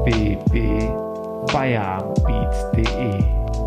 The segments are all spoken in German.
www.feierabendbeats.de.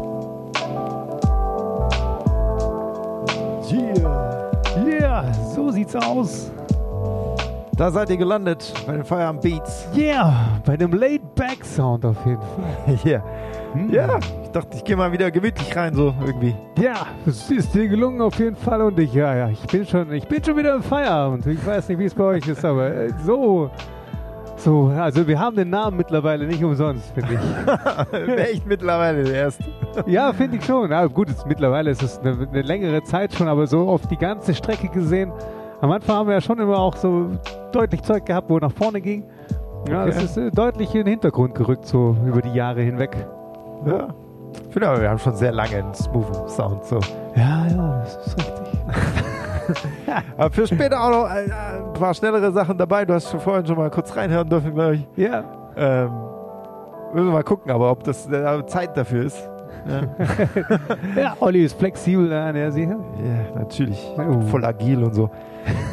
Yeah, so sieht's aus. Da seid ihr gelandet bei den Feierabend Beats. Yeah, bei dem Laid-Back-Sound auf jeden Fall. Yeah. Ja, ich dachte, ich gehe mal wieder gemütlich rein, so irgendwie. Ja, es ist dir gelungen auf jeden Fall und ich bin schon wieder im Feierabend. Ich weiß nicht, wie es bei euch ist, aber so, also wir haben den Namen mittlerweile nicht umsonst, finde ich. Echt mittlerweile erst. Ja, finde ich schon. Ja, gut, mittlerweile ist es eine längere Zeit schon, aber so auf die ganze Strecke gesehen. Am Anfang haben wir ja schon immer auch so deutlich Zeug gehabt, wo nach vorne ging. Ja, Okay. das ist deutlich in den Hintergrund gerückt, so über die Jahre hinweg. Ja. Ich finde aber, wir haben schon sehr lange einen smoothen Sound. So. Ja, das ist richtig. Aber für später auch noch ein paar schnellere Sachen dabei. Du hast vorhin schon mal kurz reinhören dürfen, glaube ich. Ja. Müssen wir mal gucken, aber ob das Zeit dafür ist. Ja, Ja, Olli ist flexibel da, der sicher. ja natürlich. Oh. Voll agil und so.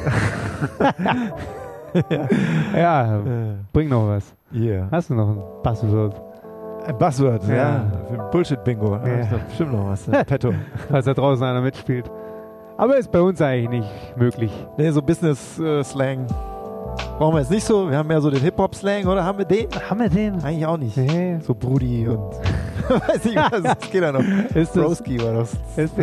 Ja, bring noch was. Yeah. Hast du noch ein Passwort? Ein Buzzword, Ja. ja. Für ein Bullshit-Bingo. Ja. Ja. Ich glaub, bestimmt noch was. Petto. Falls da draußen einer mitspielt. Aber ist bei uns eigentlich nicht möglich. Nee, so Business-Slang brauchen wir jetzt nicht so. Wir haben mehr so den Hip-Hop-Slang, oder? Haben wir den? Haben wir den? Eigentlich auch nicht. Nee. So Brudi und weiß ich was, das geht ja noch. Ist das, Broski war das.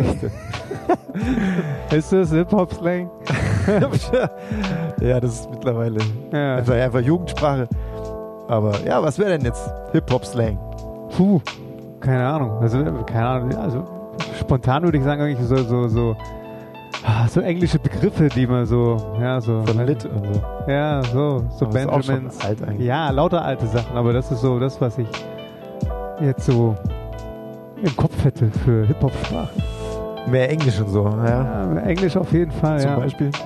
ist das Hip-Hop-Slang? Ja, das ist mittlerweile Ja. einfach Jugendsprache. Aber ja, was wäre denn jetzt Hip-Hop-Slang? Puh, keine Ahnung. Also spontan würde ich sagen, eigentlich so englische Begriffe, die man so Lit und so. Ja, so Aber ist auch schon Benjamins. alt eigentlich. Ja, lauter alte Sachen, aber das ist so das, was ich jetzt so im Kopf hätte für Hip-Hop-Sprache. Mehr Englisch und so, ja. Ja, Englisch auf jeden Fall, Zum ja. Beispiel.